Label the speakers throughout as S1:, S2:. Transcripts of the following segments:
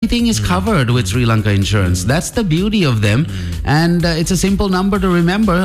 S1: everything is covered with Sri Lanka Insurance. That's the beauty of them. And it's a simple number to remember,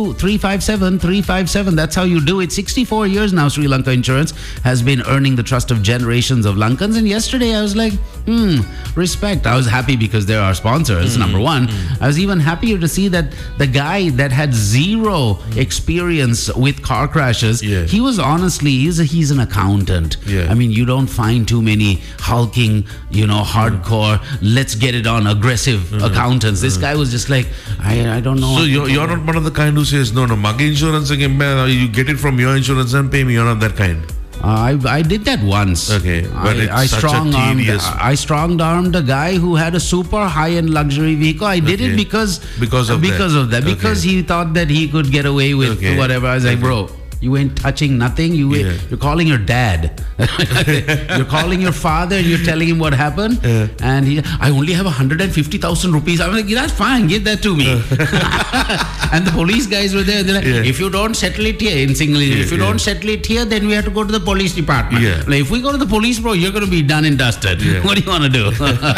S1: 2-357-357. That's how you do it. 64 years now, Sri Lanka Insurance has been earning the trust of generations of Lankans. And yesterday I was like, respect. I was happy because they're our sponsors, number one. I was even happier to see that the guy that had zero experience with car crashes, he was honestly, he's an accountant. I mean, you don't find too many hulking, hardcore, let's get it on, aggressive accountants. This guy was just like, I don't know.
S2: So you're not one of the kind who says, no, my insurance, you get it from your insurance and pay me. You're not that kind.
S1: I did that once.
S2: Okay, but
S1: I strong-armed a guy who had a super high-end luxury vehicle. I did it because of that. Because he thought that he could get away with whatever. I was like, bro, you ain't touching nothing. You're calling your dad. You're calling your father and you're telling him what happened. And I only have 150,000 rupees. I'm like, that's fine. Give that to me. And the police guys were there. They're like, if you don't settle it here, in Sinhalese, if you don't settle it here, then we have to go to the police department. Like, if we go to the police, bro, you're going to be done and dusted. What do you want to do?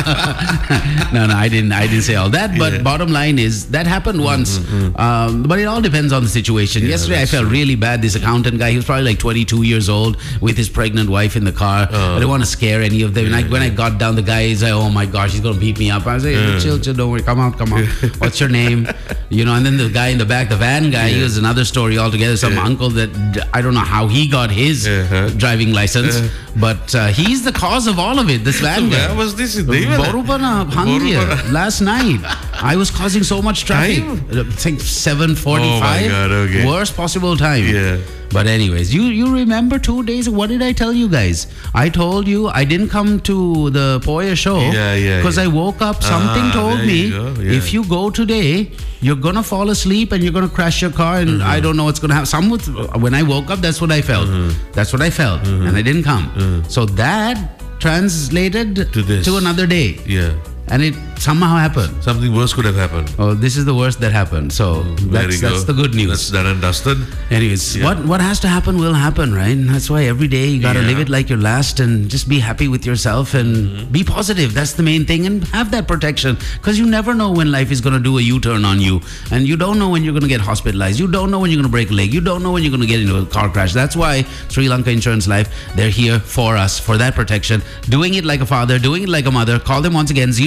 S1: No, I didn't say all that. But bottom line is, that happened once. But it all depends on the situation. Yesterday, I felt really bad. This accountant guy, he was probably like 22 years old with his pregnant wife in the car. I didn't want to scare any of them. When I got down, the guy is like, oh my gosh, he's going to beat me up. I was like, chill, don't worry, come on. What's your name? And then the guy in the back, the van guy, he was another story altogether. Some uncle that, I don't know how he got his driving license, but he's the cause of all of it, this van guy.
S2: Where was this?
S1: Borupana, Hungary, last night. I was causing so much traffic. I think 7:45.
S2: Oh my God, okay.
S1: Worst possible time. But anyways, you remember 2 days? What did I tell you guys? I told you I didn't come to the Poya show because I woke up. Something told me if you go today, you're gonna fall asleep and you're gonna crash your car, and I don't know what's gonna happen. When I woke up, that's what I felt. That's what I felt, and I didn't come. So that translated to another day. And it somehow happened.
S2: Something worse could have happened.
S1: Oh, this is the worst that happened. So that's the good news.
S2: That's done and dusted.
S1: Anyways, what has to happen will happen, right? And that's why every day you got to live it like your last and just be happy with yourself and be positive. That's the main thing. And have that protection, because you never know when life is going to do a U-turn on you. And you don't know when you're going to get hospitalized. You don't know when you're going to break a leg. You don't know when you're going to get into a car crash. That's why Sri Lanka Insurance Life, they're here for us, for that protection. Doing it like a father, doing it like a mother. Call them once again,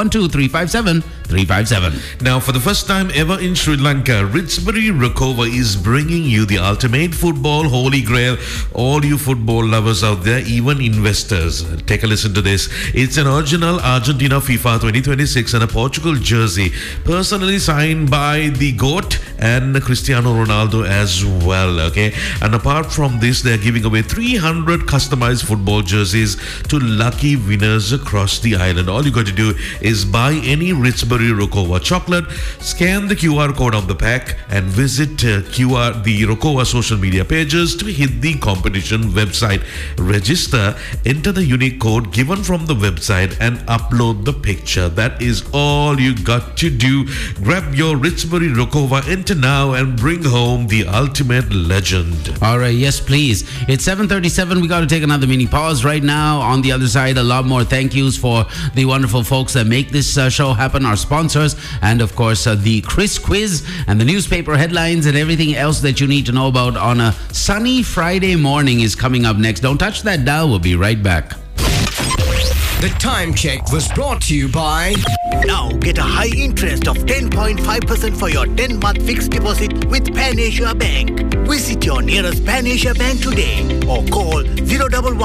S1: 0112357-357.
S2: Now, for the first time ever in Sri Lanka, Ritzbury Rokova is bringing you the ultimate football holy grail. All you football lovers out there, even investors, take a listen to this. It's an original Argentina FIFA 2026 and a Portugal jersey, personally signed by the GOAT and Cristiano Ronaldo as well. Okay, and apart from this, they're giving away 300 customized football jerseys to lucky winners across the island. All you got to do is buy any Ritzbury Rokova chocolate, scan the QR code on the pack, and visit the Rokova social media pages to hit the competition website. Register, enter the unique code given from the website, and upload the picture. That is all you got to do. Grab your Ritzbury Rokova, enter now, and bring home the ultimate legend.
S1: All right, yes, please. It's 7:37. We got to take another mini pause right now. On the other side, a lot more thank yous for the wonderful folks that make this show happen, our sponsors, and of course the Chris Quiz and the newspaper headlines and everything else that you need to know about on a sunny Friday morning is coming up next. Don't touch that dial. We'll be right back.
S3: The Time Check was brought to you by...
S4: Now get a high interest of 10.5% for your 10-month fixed deposit with Pan Asia Bank. Visit your nearest Pan Asia Bank today or call 011